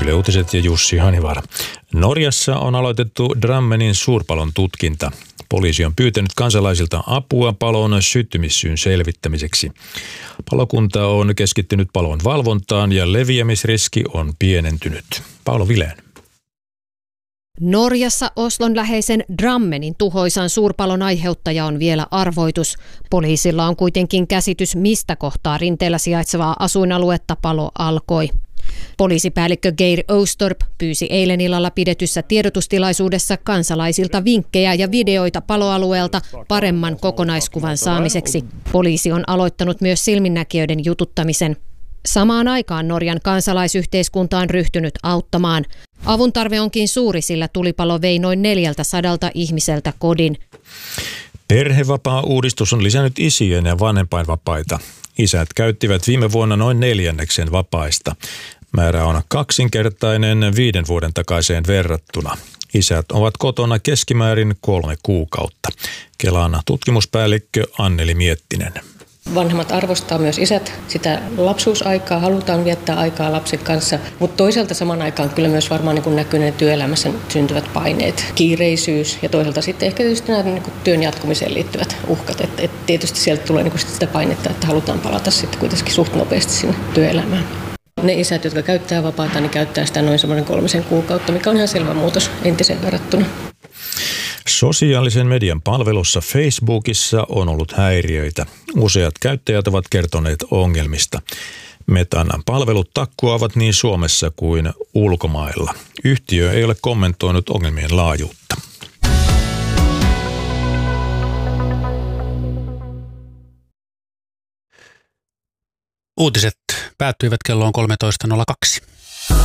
Yle Uutiset ja Jussi Hanivar. Norjassa on aloitettu Drammenin suurpalon tutkinta. Poliisi on pyytänyt kansalaisilta apua palon syttymissyyn selvittämiseksi. Palokunta on keskittynyt palon valvontaan ja leviämisriski on pienentynyt. Paolo Vilén. Norjassa Oslon läheisen Drammenin tuhoisan suurpalon aiheuttaja on vielä arvoitus. Poliisilla on kuitenkin käsitys, mistä kohtaa rinteellä sijaitsevaa asuinaluetta palo alkoi. Poliisipäällikkö Geir Oustorp pyysi eilen illalla pidetyssä tiedotustilaisuudessa kansalaisilta vinkkejä ja videoita paloalueelta paremman kokonaiskuvan saamiseksi. Poliisi on aloittanut myös silminnäkijöiden jututtamisen. Samaan aikaan Norjan kansalaisyhteiskunta on ryhtynyt auttamaan. Avun tarve onkin suuri, sillä tulipalo vei noin 400 ihmiseltä kodin. Perhevapaa-uudistus on lisännyt isien ja vanhempainvapaita. Isät käyttivät viime vuonna noin 1/4 vapaista. Määrä on kaksinkertainen 5 vuoden takaiseen verrattuna. Isät ovat kotona keskimäärin 3 kuukautta. Kelan tutkimuspäällikkö Anneli Miettinen. Vanhemmat arvostaa myös isät sitä lapsuusaikaa, halutaan viettää aikaa lapsen kanssa, mutta toisaalta saman aikaan kyllä myös varmaan näkyy ne työelämässä syntyvät paineet, kiireisyys ja toisaalta sitten ehkä tietysti nämä työn jatkumiseen liittyvät uhkat. Et tietysti sieltä tulee sitä painetta, että halutaan palata sitten kuitenkin suht nopeasti sinne työelämään. Ne isät, jotka käyttää vapaata, niin käyttää sitä noin 3 kuukautta, mikä on ihan selvä muutos entiseen verrattuna. Sosiaalisen median palvelussa Facebookissa on ollut häiriöitä. Useat käyttäjät ovat kertoneet ongelmista. Metan palvelut takkuavat niin Suomessa kuin ulkomailla. Yhtiö ei ole kommentoinut ongelmien laajuutta. Uutiset päättyivät kelloon 13.02.